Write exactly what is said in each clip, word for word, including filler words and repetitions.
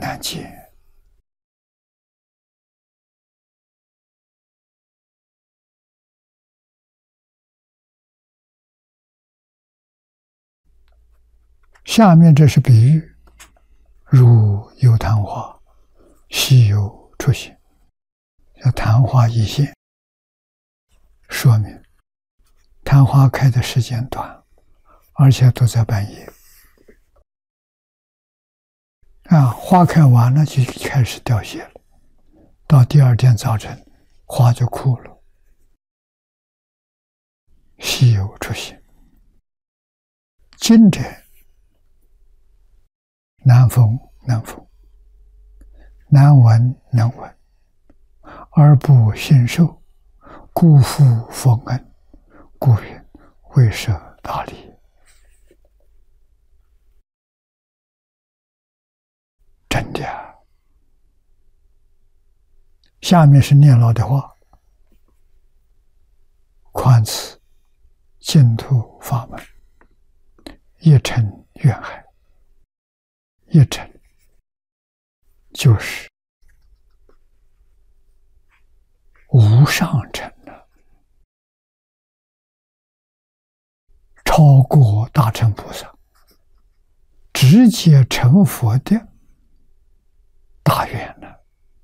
敢见。下面这是比喻，如有昙花，稀有出现，叫昙花一现，说明昙花开的时间短，而且都在半夜。啊，花开完了就开始凋谢了，到第二天早晨，花就枯了。稀有出现，今者难逢难逢，难闻难闻，而不信受，故复逢恩，故云未设大礼。真的啊！下面是念老的话：宽慈净土法门，一尘愿海。一尘就是无上尘了，超过大乘菩萨，直接成佛的大愿了。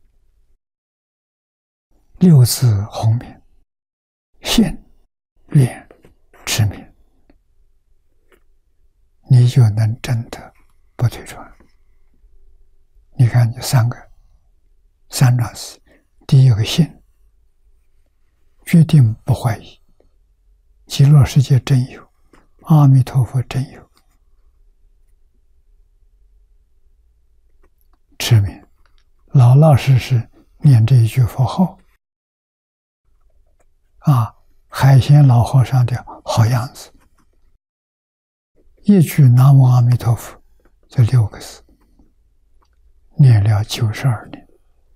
六字洪名，信愿持名，你就能证得不退转。你看，这三个三桩事，第一个信，决定不怀疑，极乐世界真有，阿弥陀佛真有。持名，老老实实念这一句佛号，啊，海鲜老和尚的好样子，一句南无阿弥陀佛，这六个字。念了九十二年，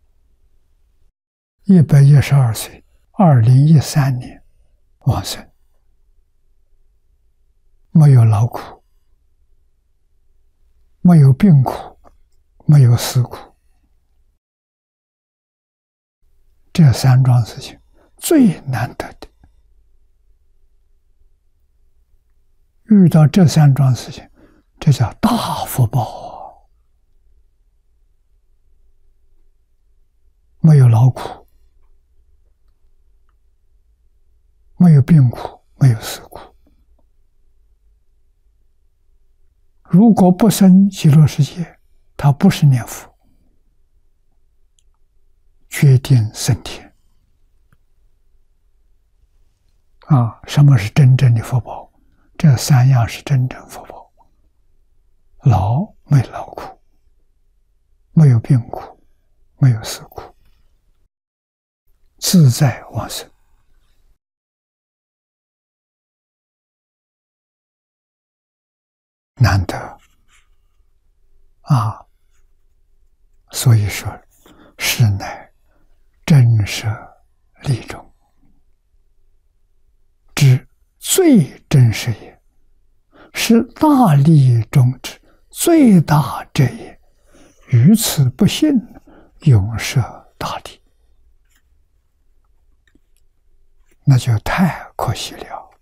一百一十二岁，二零一三年往生，没有劳苦，没有病苦，没有死苦，这三桩事情最难得的。遇到这三桩事情，这叫大福报啊！没有劳苦，没有病苦，没有死苦。如果不生极乐世界，他不是念佛，决定升天。啊，什么是真正的福报？这三样是真正福报：劳没劳苦，没有病苦，没有死苦。自在往生，难得啊！所以说，是乃真实利众之最真实也，是大利中之最大者也。于此不信，永设大利。那就太可惜了。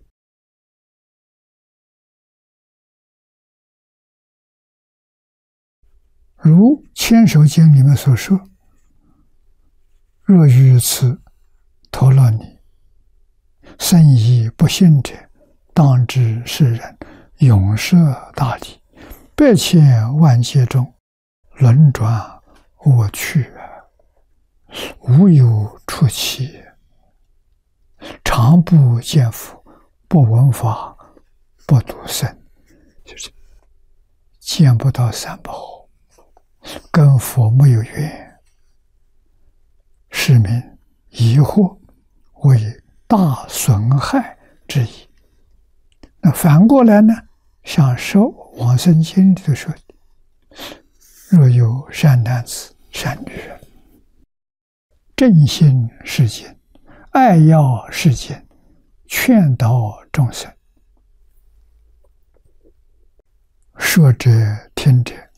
如《千手经》里面所说：“若于此陀罗尼深疑不信者，当知是人永设大利，百千万劫中轮转我去，无有出期。常不见佛，不闻法，不读僧，就是见不到三宝，跟佛没有缘，是名疑惑，为大损害之意。那反过来呢？像《说往生经》里头说的：“若有善男子、善女人，正心世间，爱要世间，劝导众生，说者听者，